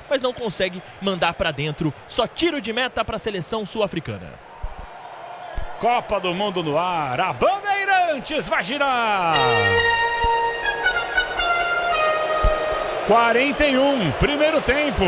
mas não consegue mandar para dentro. Só tiro de meta para a seleção sul-africana. Copa do Mundo no ar, a Bandeirantes vai girar. 41, primeiro tempo.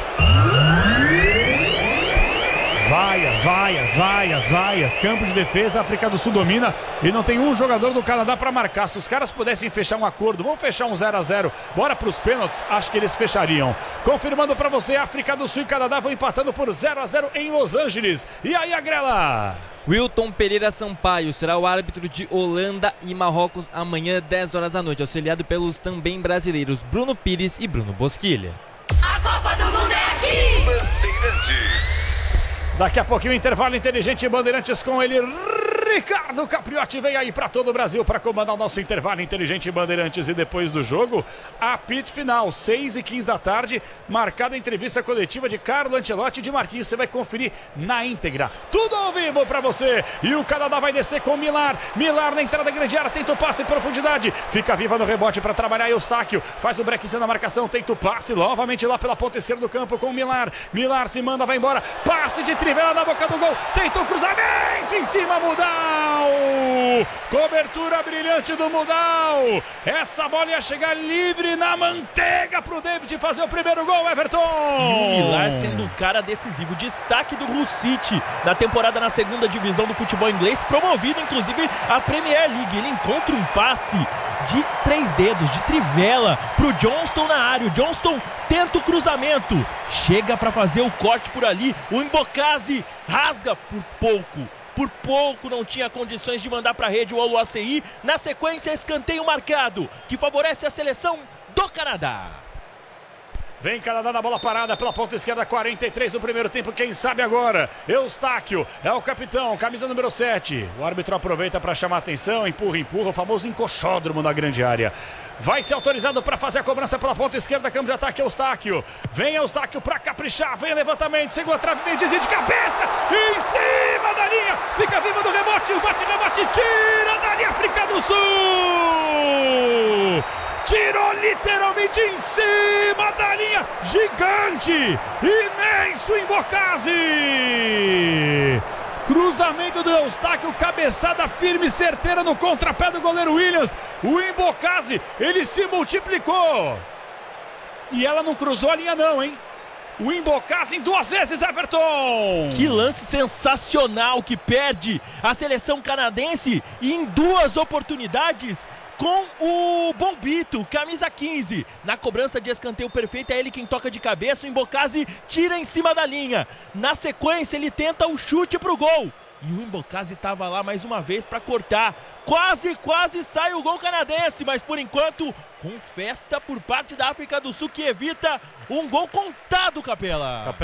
Vaias, campo de defesa, a África do Sul domina e não tem um jogador do Canadá para marcar. Se os caras pudessem fechar um acordo, vamos fechar um 0-0, bora para os pênaltis, acho que eles fechariam. Confirmando para você, África do Sul e Canadá vão empatando por 0-0 em Los Angeles. E aí, Agrela? Wilton Pereira Sampaio será o árbitro de Holanda e Marrocos amanhã, 10 horas da noite, auxiliado pelos também brasileiros Bruno Pires e Bruno Bosquilha. A Copa do Mundo é aqui! Bandeirantes. Daqui a pouquinho, intervalo inteligente, Bandeirantes com ele, Ricardo Capriotti vem aí para todo o Brasil para comandar o nosso intervalo inteligente Bandeirantes. E depois do jogo, apito final, 6h15 da tarde, marcada a entrevista coletiva de Carlo Ancelotti e de Marquinhos. Você vai conferir na íntegra, tudo ao vivo para você. E o Canadá vai descer com Millar na entrada da grande área, tenta o passe em profundidade, fica viva no rebote para trabalhar. Eustáquio faz o breakzinho na marcação, tenta o passe novamente lá pela ponta esquerda do campo com Millar se manda, vai embora, passe de trivela na boca do gol, tentou o cruzamento em cima, Mudal, cobertura brilhante do Mudal, essa bola ia chegar livre na manteiga pro David fazer o primeiro gol, Everton. E o Millar sendo um cara decisivo, destaque do Hull City na temporada na segunda divisão do futebol inglês, promovido inclusive à Premier League. Ele encontra um passe de 3 dedos, de trivela pro Johnston na área. O Johnston tenta o cruzamento, chega para fazer o corte por ali, o Mbokazi rasga por pouco não tinha condições de mandar para a rede o Oluwaseyi. Na sequência, escanteio marcado, que favorece a seleção do Canadá. Vem Canadá na bola parada pela ponta esquerda, 43 do primeiro tempo, quem sabe agora? Eustáquio é o capitão, camisa número 7. O árbitro aproveita para chamar a atenção, empurra, o famoso encoxódromo na grande área. Vai ser autorizado para fazer a cobrança pela ponta esquerda, campo de ataque, Eustáquio. Vem Eustáquio para caprichar, vem levantamento, segura a trave, vem desvio de cabeça, em cima da linha, fica vivo do rebote, o bate-rebate, tira da linha, África do Sul! Tirou literalmente em cima da linha, gigante, imenso Mbokazi. Cruzamento do Eustáquio, cabeçada firme e certeira no contrapé do goleiro Williams. O Mbokazi, ele se multiplicou. E ela não cruzou a linha não, hein? O Mbokazi em 2 vezes, Everton. Que lance sensacional que perde a seleção canadense e em 2 oportunidades com o Bombito, camisa 15. Na cobrança de escanteio perfeito, é ele quem toca de cabeça, o Mbokazi tira em cima da linha. Na sequência, ele tenta o chute pro gol. E o Mbokazi estava lá mais uma vez para cortar. Quase sai o gol canadense, mas por enquanto, com festa por parte da África do Sul, que evita um gol contado, Capela.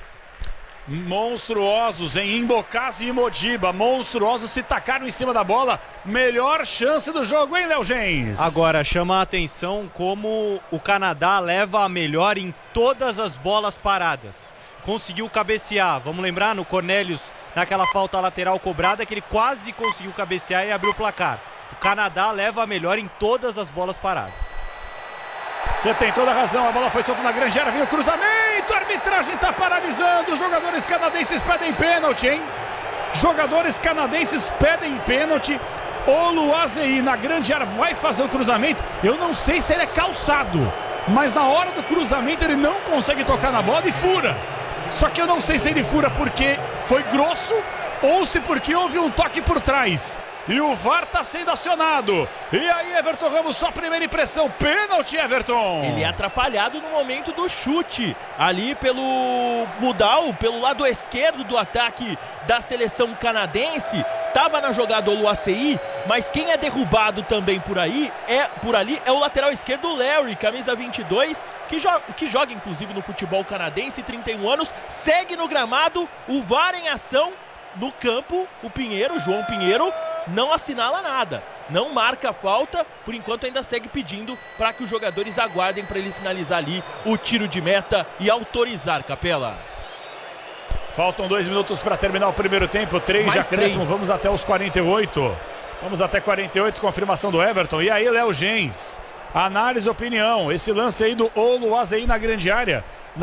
Monstruosos em Mbokazi e Modiba, monstruosos, se tacaram em cima da bola, melhor chance do jogo, hein, Léo Gens? Agora, chama a atenção como o Canadá leva a melhor em todas as bolas paradas. Conseguiu cabecear, vamos lembrar no Cornelius, naquela falta lateral cobrada, que ele quase conseguiu cabecear e abrir o placar. O Canadá leva a melhor em todas as bolas paradas. Você tem toda a razão, a bola foi solta na grande área, vem o cruzamento, a arbitragem está paralisando, os jogadores canadenses pedem pênalti, hein? Jogadores canadenses pedem pênalti, Oluwaseyi na grande área vai fazer o cruzamento, eu não sei se ele é calçado, mas na hora do cruzamento ele não consegue tocar na bola e fura. Só que eu não sei se ele fura porque foi grosso ou se porque houve um toque por trás. E o VAR está sendo acionado. E aí, Everton Ramos, sua primeira impressão. Pênalti, Everton. Ele é atrapalhado no momento do chute. Ali pelo Mudal, pelo lado esquerdo do ataque da seleção canadense. Estava na jogada o Oluwaseyi, mas quem é derrubado também por ali é o lateral esquerdo, o Larry, camisa 22, que joga inclusive no futebol canadense, 31 anos. Segue no gramado, o VAR em ação. No campo, o João Pinheiro, não assinala nada, não marca a falta, por enquanto ainda segue pedindo para que os jogadores aguardem para ele sinalizar ali o tiro de meta e autorizar, Capela. Faltam 2 minutos para terminar o primeiro tempo, 3 de acréscimo, vamos até os 48. Vamos até 48, confirmação do Everton. E aí, Léo Gens, análise e opinião, esse lance aí do Oluwaseyi na grande área.